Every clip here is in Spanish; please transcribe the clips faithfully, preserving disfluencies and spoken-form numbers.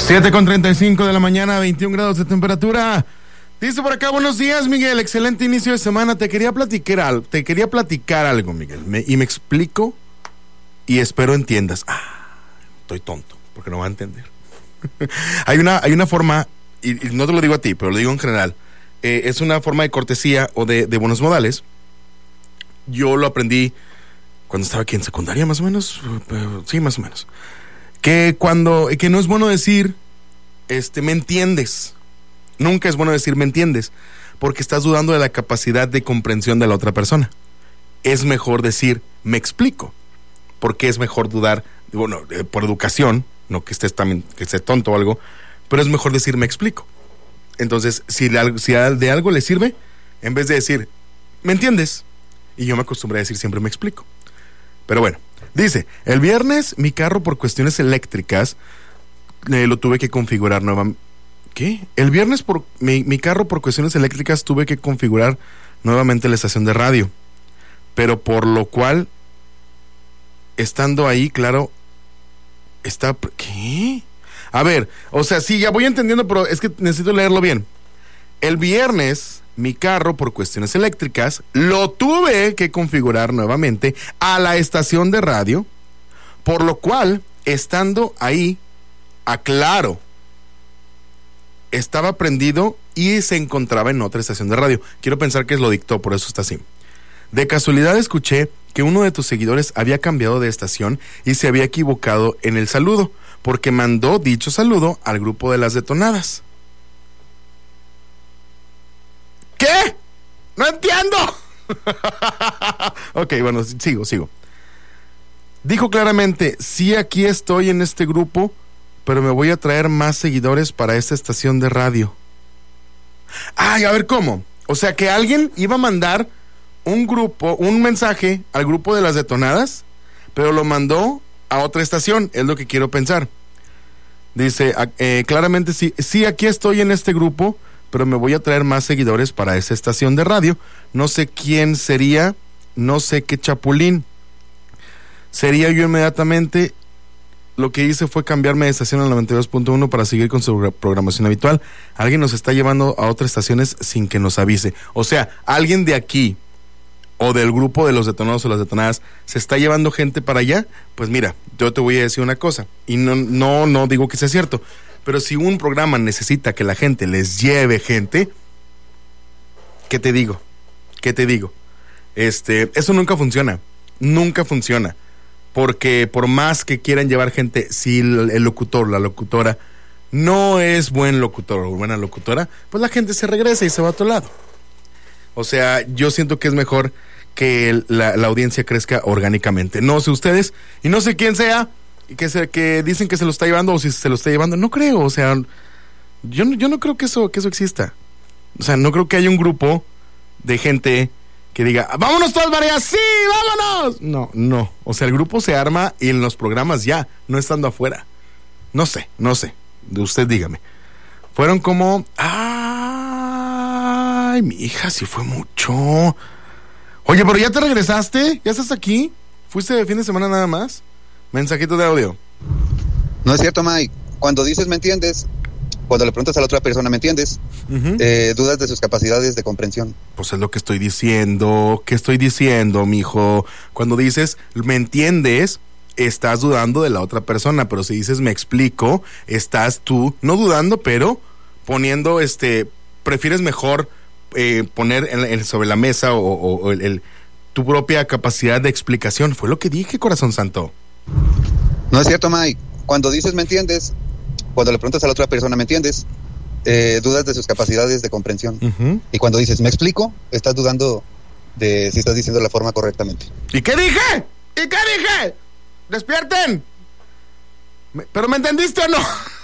siete con treinta y cinco de la mañana, veintiún grados de temperatura. Dice por acá, buenos días, Miguel, excelente inicio de semana. Te quería platicar algo, te quería platicar algo, Miguel, me, y me explico y espero entiendas. Ah, estoy tonto, porque no va a entender. hay una hay una forma, y, y no te lo digo a ti, pero lo digo en general, eh, es una forma de cortesía o de, de buenos modales. Yo lo aprendí cuando estaba aquí en secundaria, más o menos, sí, más o menos. Que cuando, que no es bueno decir, este, me entiendes. Nunca es bueno decir me entiendes, porque estás dudando de la capacidad de comprensión de la otra persona. Es mejor decir me explico, porque es mejor dudar, bueno, eh, por educación, no que estés también, que estés tonto o algo, pero es mejor decir me explico. Entonces, si, le, si de algo le sirve, en vez de decir me entiendes, y yo me acostumbré a decir siempre me explico. Pero bueno, dice, el viernes mi carro por cuestiones eléctricas eh, lo tuve que configurar nuevamente. ¿Qué? El viernes por mi, mi carro por cuestiones eléctricas tuve que configurar nuevamente la estación de radio. Pero por lo cual, estando ahí, claro, está... ¿Qué? A ver, o sea, sí, ya voy entendiendo, pero es que necesito leerlo bien. El viernes... mi carro, por cuestiones eléctricas, lo tuve que configurar nuevamente a la estación de radio, por lo cual, estando ahí, aclaro, estaba prendido y se encontraba en otra estación de radio. Quiero pensar que lo dictó, por eso está así. De casualidad escuché que uno de tus seguidores había cambiado de estación y se había equivocado en el saludo, porque mandó dicho saludo al grupo de las detonadas. ¿Qué? ¡No entiendo! Ok, bueno, sigo, sigo. Dijo claramente, sí, aquí estoy en este grupo, pero me voy a traer más seguidores para esta estación de radio. Ay, a ver, ¿cómo? O sea, que alguien iba a mandar un grupo, un mensaje al grupo de las detonadas, pero lo mandó a otra estación, es lo que quiero pensar. Dice, eh, claramente, sí, sí, aquí estoy en este grupo, pero me voy a traer más seguidores para esa estación de radio. No sé quién sería, no sé qué chapulín. Sería yo inmediatamente, lo que hice fue cambiarme de estación al noventa y dos punto uno para seguir con su programación habitual. Alguien nos está llevando a otras estaciones sin que nos avise. O sea, alguien de aquí, o del grupo de los detonados o las detonadas, se está llevando gente para allá. Pues mira, yo te voy a decir una cosa, y no, no, no digo que sea cierto, pero si un programa necesita que la gente les lleve gente, ¿qué te digo? ¿Qué te digo? Este, eso nunca funciona. Nunca funciona. Porque por más que quieran llevar gente, si el, el locutor, la locutora, no es buen locutor o buena locutora, pues la gente se regresa y se va a otro lado. O sea, yo siento que es mejor que el, la, la audiencia crezca orgánicamente. No sé ustedes, y no sé quién sea, y que se, que dicen que se lo está llevando, o si se lo está llevando, no creo, o sea, yo, yo no creo que eso, que eso exista. O sea, no creo que haya un grupo de gente que diga, vámonos todas varias, sí, vámonos. No, no, o sea, el grupo se arma y en los programas ya, no estando afuera. No sé, no sé, usted dígame. Fueron como, ay, mi hija, sí fue mucho. Oye, pero ya te regresaste, ya estás aquí, fuiste de fin de semana nada más. Mensajito de audio. No es cierto, Mike. Cuando dices me entiendes, cuando le preguntas a la otra persona me entiendes, uh-huh. eh, dudas de sus capacidades de comprensión. Pues es lo que estoy diciendo. ¿Qué estoy diciendo, mijo? Cuando dices me entiendes, estás dudando de la otra persona, pero si dices me explico, estás tú no dudando, pero poniendo, este, prefieres mejor eh, poner en, en, sobre la mesa o, o, o el, el, tu propia capacidad de explicación. Fue lo que dije, corazón santo. No es cierto, Mike. Cuando dices me entiendes, cuando le preguntas a la otra persona me entiendes, eh, dudas de sus capacidades de comprensión. Uh-huh. Y cuando dices me explico, estás dudando de si estás diciendo la forma correctamente. ¿Y qué dije? ¿Y qué dije? ¡Despierten! Me, ¿Pero me entendiste o no?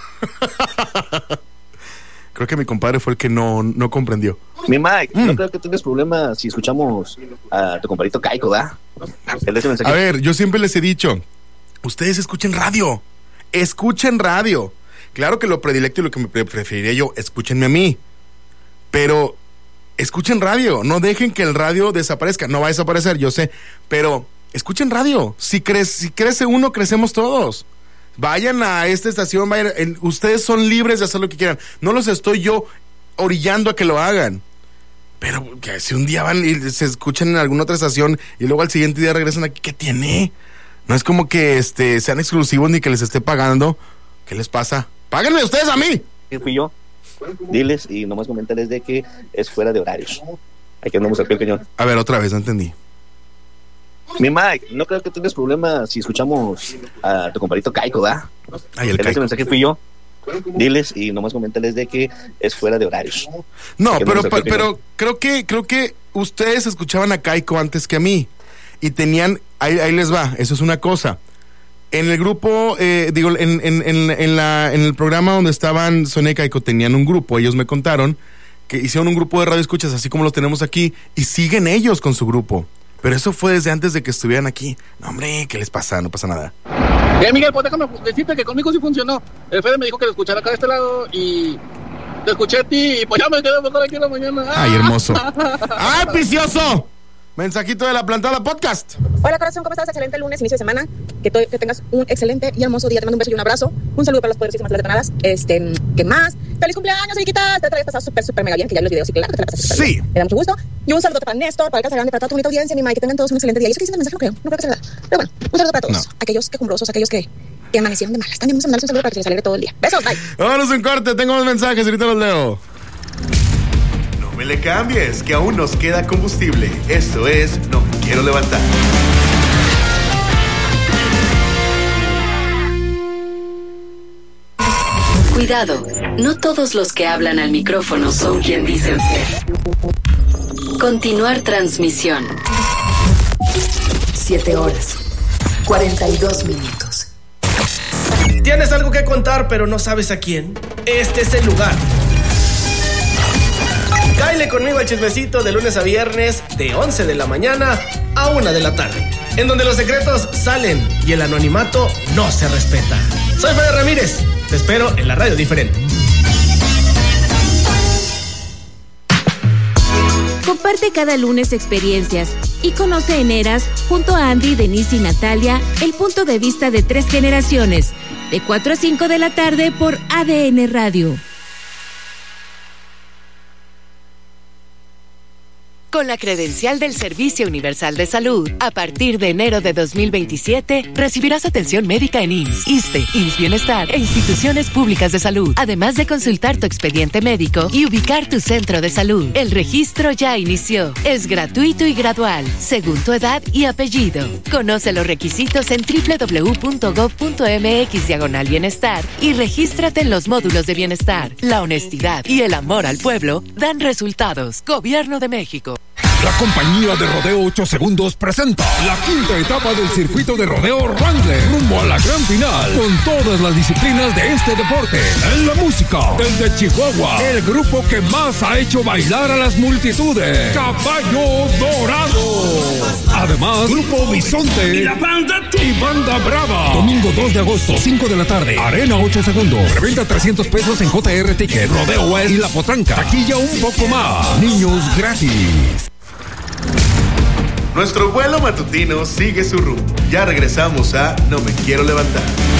Creo que mi compadre fue el que no, no comprendió. Mi Mike, mm. no creo que tengas problemas si escuchamos a tu compadrito Caico, ¿da? A ver, yo siempre les he dicho, ustedes escuchen radio, escuchen radio. Claro que lo predilecto y lo que me preferiría yo, escúchenme a mí. Pero escuchen radio, no dejen que el radio desaparezca. No va a desaparecer, yo sé, pero escuchen radio. Si, cre- si crece uno, crecemos todos. Vayan a esta estación, vayan, en, ustedes son libres de hacer lo que quieran. No los estoy yo orillando a que lo hagan. Pero que si un día van y se escuchan en alguna otra estación y luego al siguiente día regresan aquí, ¿qué tiene? No es como que este sean exclusivos ni que les esté pagando. ¿Qué les pasa? ¡Páganme ustedes a mí! Fui yo. Diles y nomás comentarles de que es fuera de horarios. Aquí andamos al pie del cañón. A ver, otra vez, no entendí. Mi Mike, no creo que tengas problemas si escuchamos a tu compadrito Kaiko, ¿verdad? Ay, el Ese Kaiko. mensaje fui yo. Diles y nomás comentarles de que es fuera de horarios. No, Aquí pero, andamos al pie del pero creo que creo que ustedes escuchaban a Kaiko antes que a mí. Y tenían, ahí, ahí les va, eso es una cosa. En el grupo, eh, digo, en, en, en, en, la, en el programa donde estaban Sonia y Kaiko, tenían un grupo, ellos me contaron que hicieron un grupo de radio escuchas, así como lo tenemos aquí, y siguen ellos con su grupo. Pero eso fue desde antes de que estuvieran aquí. No, hombre, ¿qué les pasa? No pasa nada. Eh, Miguel, pues déjame decirte que conmigo sí funcionó. El Fede me dijo que lo escuchara acá de este lado y te escuché a ti y pues ya me quedé mejor aquí en la mañana. Ay, hermoso. ¡Ay, vicioso! Mensajito de la plantada podcast. Hola corazón, ¿cómo estás? Excelente lunes, inicio de semana. Que, to- que tengas un excelente y hermoso día. Te mando un beso y un abrazo. Un saludo para las poderosísimas letanadas. Este, ¿qué más? ¡Feliz cumpleaños, Viquita! Te traes pasado súper, súper mega bien, que ya vi los videos y claro que te la pasaste súper Sí. bien. Me da mucho gusto. Y un saludo para Néstor, para el Casa Grande, para toda tu bonita audiencia, mi Mike. Que tengan todos un excelente día. Y eso que dicen el mensaje no creo, no creo que sea verdad. Pero bueno, un saludo para todos. No. Aquellos quejumbrosos, aquellos que, que amanecieron de malas. También vamos a mandarles un saludo para que se les alegre todo el día. Besos, bye. Vámonos un corte, tengo más mensajes, ahorita los leo. No me le cambies, que aún nos queda combustible. Esto es No Me Quiero Levantar. Cuidado, no todos los que hablan al micrófono son quien dicen ser. Continuar transmisión. Siete horas, cuarenta y dos minutos. ¿Tienes algo que contar pero no sabes a quién? Este es el lugar. Cáele conmigo al chismecito de lunes a viernes de once de la mañana a una de la tarde, en donde los secretos salen y el anonimato no se respeta. Soy Fede Ramírez, te espero en la radio diferente. Comparte cada lunes experiencias y conoce en Eras, junto a Andy, Denise y Natalia, el punto de vista de tres generaciones, de cuatro a cinco de la tarde por A D N Radio. Con la credencial del Servicio Universal de Salud, a partir de enero de dos mil veintisiete, recibirás atención médica en I M S S, ISSSTE, I M S S Bienestar e instituciones públicas de salud, además de consultar tu expediente médico y ubicar tu centro de salud. El registro ya inició. Es gratuito y gradual, según tu edad y apellido. Conoce los requisitos en doble u doble u doble u punto gob punto eme equis diagonal bienestar y regístrate en los módulos de bienestar. La honestidad y el amor al pueblo dan resultados. Gobierno de México. La compañía de rodeo ocho segundos presenta la quinta etapa del circuito de rodeo Wrangler, rumbo a la gran final, con todas las disciplinas de este deporte. En la música, desde Chihuahua, el grupo que más ha hecho bailar a las multitudes, Caballo Dorado. Además, Grupo Bisonte y la banda y Banda Brava. Domingo dos de agosto, cinco de la tarde, Arena ocho segundos. Reventa trescientos pesos en J R Ticket, Rodeo West y La Potranca. Taquilla un poco más. Niños gratis. Nuestro vuelo matutino sigue su rumbo. Ya regresamos a No Me Quiero Levantar.